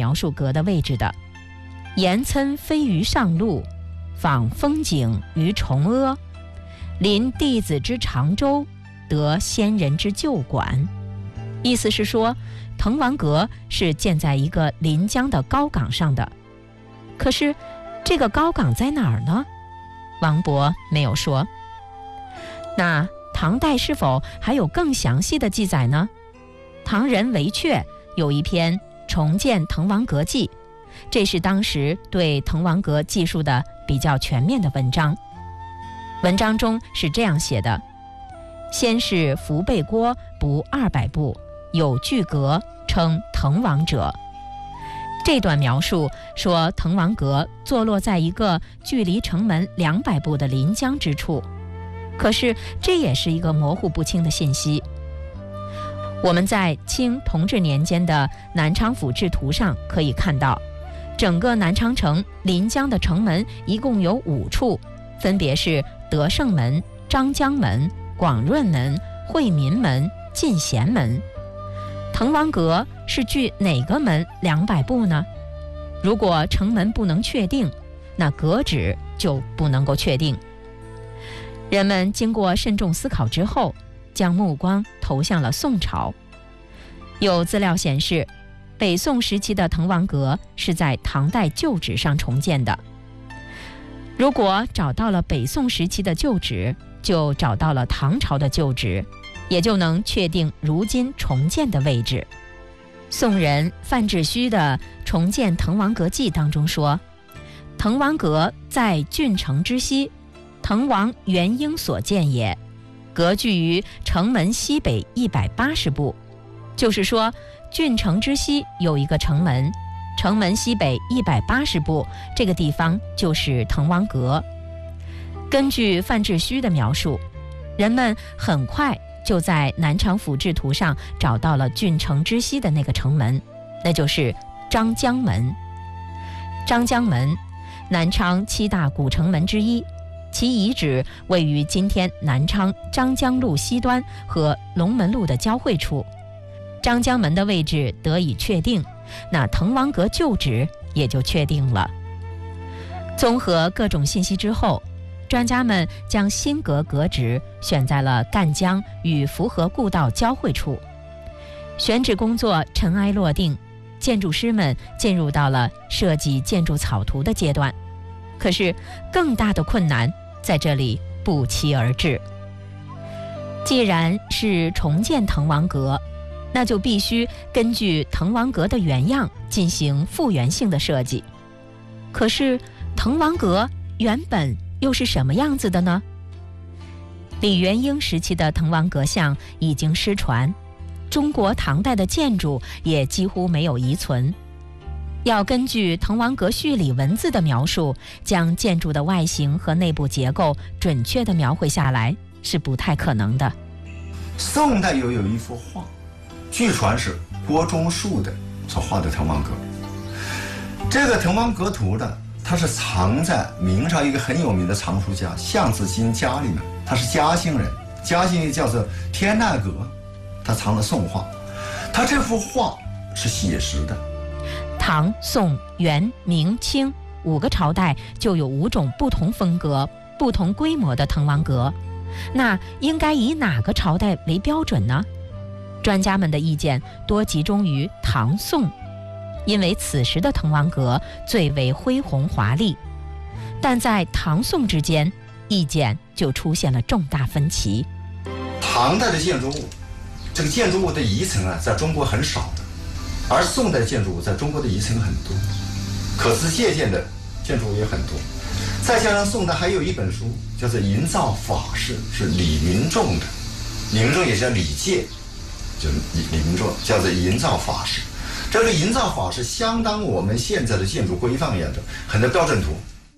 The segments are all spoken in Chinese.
描述阁的位置的。岩岑飞于上路，访风景于崇阿，临弟子之长洲，得先人之旧馆。意思是说，滕王阁是建在一个临江的高岗上的。可是这个高岗在哪儿呢？王勃没有说。那唐代是否还有更详细的记载呢？唐人韦确有一篇《重建滕王阁记》，这是当时对滕王阁记述的比较全面的文章。文章中是这样写的：先是伏背郭不200步，有巨阁称滕王者。这段描述说滕王阁坐落在一个距离城门200步的临江之处，可是这也是一个模糊不清的信息。我们在清同治年间的南昌府志图上可以看到，整个南昌城临江的城门一共有5处，分别是德胜门、张江门、广润门、惠民门、进贤门。滕王阁是距哪个门200步呢？如果城门不能确定，那阁址就不能够确定。人们经过慎重思考之后，将目光投向了宋朝。有资料显示，北宋时期的滕王阁是在唐代旧址上重建的。如果找到了北宋时期的旧址，就找到了唐朝的旧址，也就能确定如今重建的位置。宋人范志虚的《重建滕王阁记》当中说，滕王阁在郡城之西，滕王元婴所建也，阁居于城门西北180步。就是说，郡城之西有一个城门，城门西北180步，这个地方就是滕王阁。根据范志虚的描述，人们很快就在南昌府志图上找到了郡城之西的那个城门，那就是张江门。张江门，南昌7大古城门之一，其遗址位于今天南昌张江路西端和龙门路的交汇处。张江门的位置得以确定，那滕王阁旧址也就确定了。综合各种信息之后，专家们将新阁阁址选在了赣江与福和故道交汇处。选址工作尘埃落定，建筑师们进入到了设计建筑草图的阶段。可是更大的困难在这里不期而至。既然是重建滕王阁，那就必须根据滕王阁的原样进行复原性的设计。可是滕王阁原本又是什么样子的呢？李元婴时期的滕王阁像已经失传，中国唐代的建筑也几乎没有遗存。要根据滕王阁序里文字的描述，将建筑的外形和内部结构准确地描绘下来，是不太可能的。 宋代又有一幅画，据传是郭忠树的所画的滕王阁。这个滕王阁图呢，它是藏在明朝一个很有名的藏书家项子金家里面，他是嘉兴人，嘉兴叫做天籁阁，他藏了宋画。他这幅画是写实的。 唐、宋、元、明、清5个朝代就有5种不同风格、不同规模的滕王阁，那应该以哪个朝代为标准呢？专家们的意见多集中于唐宋，因为此时的滕王阁最为恢宏华丽。但在唐宋之间，意见就出现了重大分歧。 唐代的建筑物，这个建筑物的遗存啊，在中国很少的，而宋代建筑物在中国的遗存很多，可资借鉴的建筑物也很多。再加上宋代还有一本书叫做《营造法式》，是李云仲的，李云仲也叫李介，就是李云仲，叫做《营造法式》。这个营造法是相当我们现在的建筑规范一样的，很多标准图。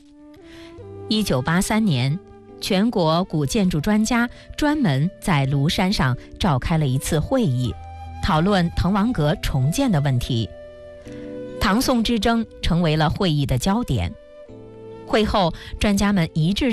1983年，全国古建筑专家专门在庐山上召开了一次会议，讨论滕王阁重建的问题。唐宋之争成为了会议的焦点。会后，专家们一致